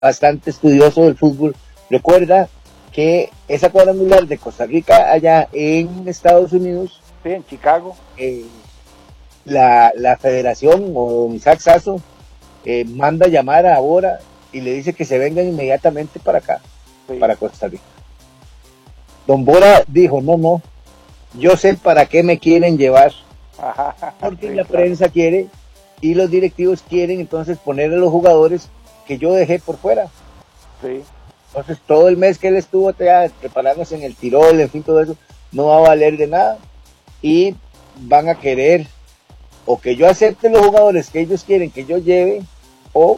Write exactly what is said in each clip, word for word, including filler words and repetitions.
bastante estudioso del fútbol, recuerda que esa cuadrangular de Costa Rica allá en Estados Unidos, sí, en Chicago, eh, la, la federación o don Isaac Sasso eh, manda llamar a Bora y le dice que se vengan inmediatamente para acá, sí. para Costa Rica. Don Bora dijo, no, no, yo sé para qué me quieren llevar, Ajá, porque sí, la claro. prensa quiere y los directivos quieren entonces poner a los jugadores que yo dejé por fuera. Sí. Entonces todo el mes que él estuvo preparándose en el Tirol, en fin, todo eso, no va a valer de nada y van a querer o que yo acepte los jugadores que ellos quieren que yo lleve o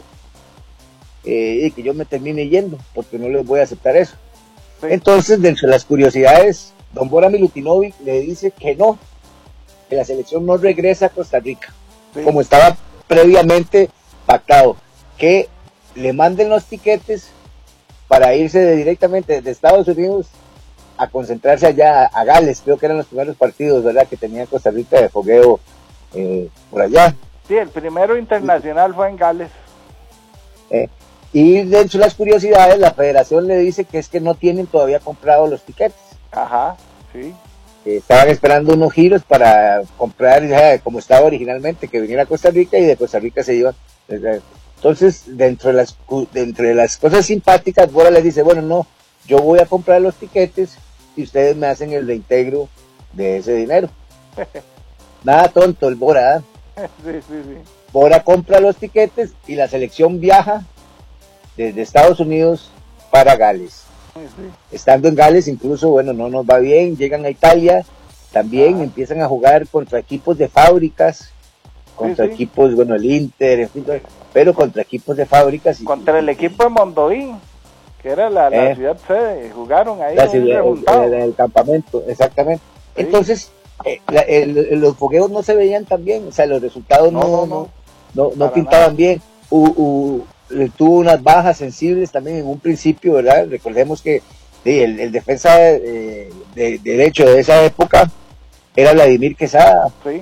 eh, que yo me termine yendo, porque no les voy a aceptar eso. Sí. Entonces, dentro de las curiosidades, don Bora Milutinovic le dice que no, que la selección no regresa a Costa Rica, sí. como estaba previamente pactado, que le manden los tiquetes para irse de, directamente desde Estados Unidos a concentrarse allá a Gales, creo que eran los primeros partidos, ¿verdad?, que tenía Costa Rica de fogueo eh, por allá. Sí, el primero internacional sí. fue en Gales. Eh, y dentro de las curiosidades, la federación le dice que es que no tienen todavía comprado los tiquetes. Ajá, sí. Eh, estaban esperando unos giros para comprar, ya, como estaba originalmente, que viniera a Costa Rica y de Costa Rica se iba. Entonces, dentro de las, dentro de las cosas simpáticas, Bora les dice, bueno, no, yo voy a comprar los tiquetes y ustedes me hacen el reintegro de ese dinero. Nada tonto el Bora, ¿eh? Sí, sí, sí. Bora compra los tiquetes y la selección viaja desde Estados Unidos para Gales. Sí, sí. Estando en Gales, incluso, bueno, no nos va bien, llegan a Italia, también ah. empiezan a jugar contra equipos de fábricas, contra sí, sí. equipos, bueno, el Inter, en fin, pero contra equipos de fábricas. Y, contra el equipo de Mondoví, que era la, la eh, ciudad sede, jugaron ahí. La ciudad, el, el, el campamento, exactamente. Sí. Entonces, eh, la, el, el, los fogueos no se veían tan bien, o sea, los resultados no, no, no, no, no, no pintaban nada. bien. Uh, uh, tuvo unas bajas sensibles también en un principio, ¿verdad? Recordemos que sí, el, el defensa eh, de, de derecho de esa época era Vladimir Quesada. Sí.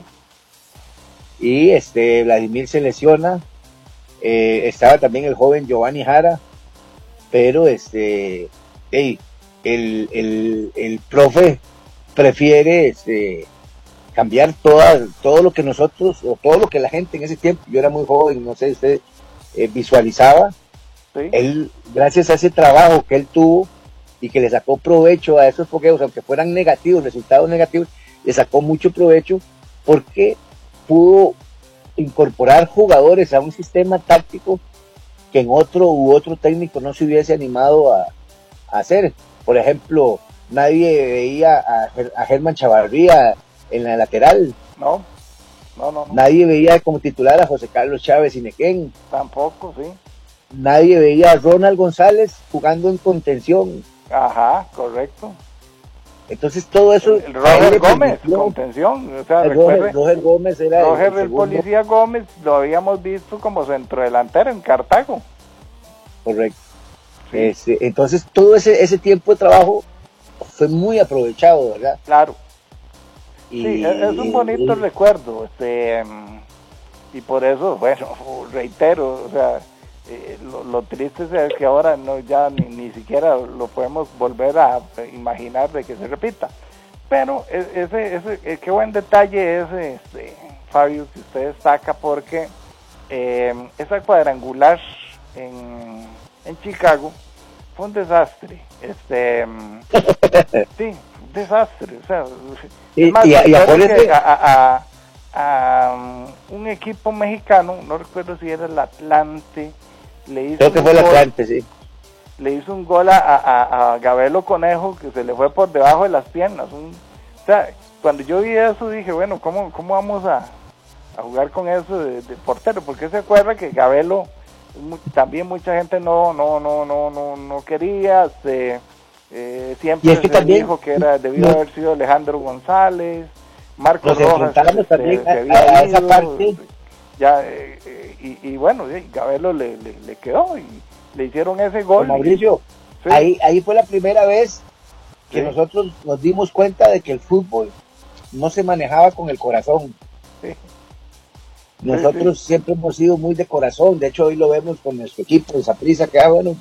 Y este Vladimir se lesiona, eh, estaba también el joven Giovanni Jara, pero este hey, el, el, el profe prefiere este cambiar toda, todo lo que nosotros, o todo lo que la gente en ese tiempo, yo era muy joven, no sé, usted eh, visualizaba, sí. Él, gracias a ese trabajo que él tuvo y que le sacó provecho a esos fogueos, aunque fueran negativos, resultados negativos, le sacó mucho provecho porque pudo incorporar jugadores a un sistema táctico que en otro u otro técnico no se hubiese animado a, a hacer. Por ejemplo, nadie veía a, a Germán Chavarría en la lateral. No, no, no, no. Nadie veía como titular a José Carlos Chávez y Nequén. Tampoco, sí. Nadie veía a Ronald González jugando en contención. Ajá, correcto. Entonces todo eso... El, el Roger Gómez, contención. O sea, el Roger, Roger Gómez era... Roger el, el, el policía Gómez lo habíamos visto como centrodelantero en Cartago. Correcto. Sí. Este, entonces todo ese, ese tiempo de trabajo fue muy aprovechado, ¿verdad? Claro. Y, sí, es, es un bonito y, recuerdo. Este, y por eso, bueno, reitero, o sea... Eh, lo, lo triste es que ahora no ya ni, ni siquiera lo podemos volver a imaginar de que se repita, pero ese ese eh, qué buen detalle es este Fabio que usted destaca, porque eh, esa cuadrangular en, en Chicago fue un desastre, este sí, un desastre, o sea, y, es más, y, y a, a, a, a um, un equipo mexicano, no recuerdo si era el Atlante, le hizo creo que fue el Atlante, sí. Le hizo un gol a, a, a Gabelo Conejo que se le fue por debajo de las piernas. Un, o sea, cuando yo vi eso dije, bueno, ¿cómo, cómo vamos a, a jugar con eso de, de portero? Porque se acuerda que Gabelo también mucha gente no no no no no, no quería, se, eh, siempre es que se también, dijo que era debió no, haber sido Alejandro González, Marcos Rojas, este, también a, había a, a esa ido, parte. Ya, eh, eh, y, y bueno, eh, Gabelo le, le, le quedó y le hicieron ese gol. Mauricio, sí. ahí, ahí fue la primera vez que sí. nosotros nos dimos cuenta de que el fútbol no se manejaba con el corazón. Sí. Nosotros sí, sí. siempre hemos sido muy de corazón, de hecho hoy lo vemos con nuestro equipo de Saprissa, que ah, bueno,